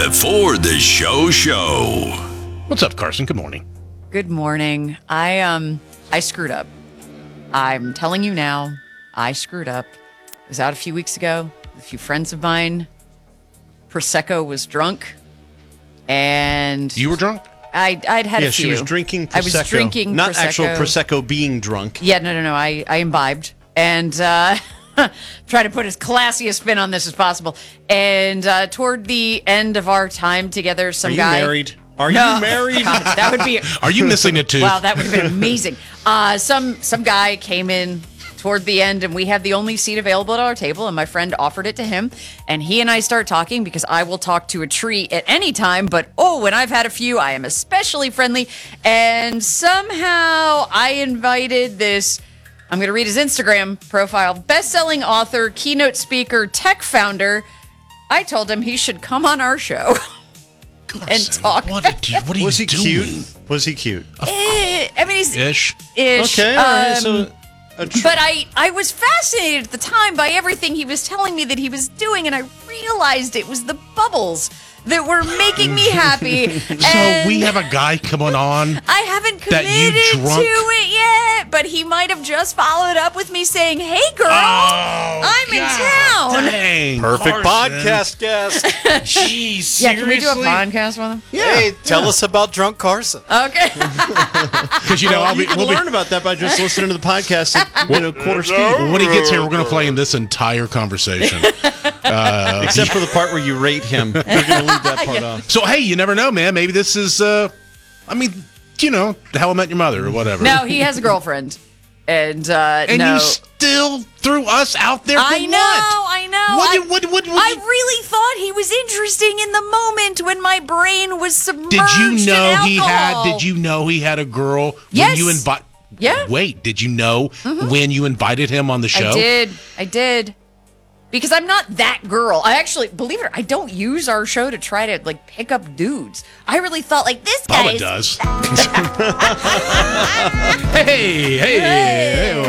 For the show. What's up, Carson? Good morning. Good morning. I screwed up. I'm telling you now, I screwed up. I was out a few weeks ago with a few friends of mine. Prosecco was drunk, and You were drunk? I'd had a few. She was drinking Prosecco. I was drinking Not Prosecco. actual Prosecco being drunk. Yeah, no. I imbibed and try to put as classy a spin on this as possible. And toward the end of our time together, Are some you guy. married? Are No. you married? God, that would be. Are you missing it too? Wow, that would have been amazing. Some guy came in toward the end, and we had the only seat available at our table, and my friend offered it to him, and he and I start talking because I will talk to a tree at any time, but when I've had a few, I am especially friendly, and somehow I invited this, I'm going to read his Instagram profile, best-selling author, keynote speaker, tech founder. I told him he should come on our show. And talk. What are you Was he doing? cute? Was he cute? I mean, he's Ish. ish. Okay, all right. So, But I was fascinated at the time by everything he was telling me that he was doing, and I realized it was the bubbles that were making me happy. So we have a guy coming on. I haven't that you committed drunk? to it yet, but he might have just followed up with me saying, "Hey, girl, I'm in town." Dang, perfect Carson. podcast guest. Jeez, Yeah, can we do a seriously? podcast with him? Hey, tell us about Drunk Carson. Okay. Because I'll You can we'll learn about that by just listening to the podcast at quarter speed. when he gets here, we're going to play in this entire conversation. Except for the part where you rate him. We're going to leave that part off. So hey, you never know, man. Maybe this is, How I Met Your Mother or whatever. No, he has a girlfriend, and and no. you still threw us out there. For I know. What? I really thought he was interesting in the moment when my brain was submerged Did you know in he alcohol. had? Did you know he had a girl? Yes. When you invite? Yeah. Wait, did you know when you invited him on the show? I did. Because I'm not that girl. I actually, believe it or not, I don't use our show to try to pick up dudes. I really thought this guy Bubba is does. Hey.